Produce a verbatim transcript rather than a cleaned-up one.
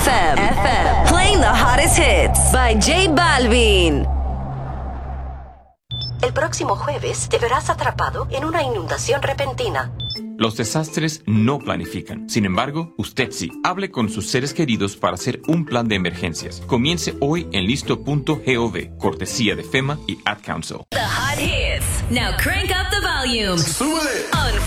M. F M. Playing the hottest hits by J Balvin. El próximo jueves te verás atrapado en una inundación repentina. Los desastres no planifican. Sin embargo, usted sí. Hable con sus seres queridos para hacer un plan de emergencias. Comience hoy en listo punto gov, cortesía de FEMA y Ad Council. The hot hits. Now crank up the volume. ¡Súbele! On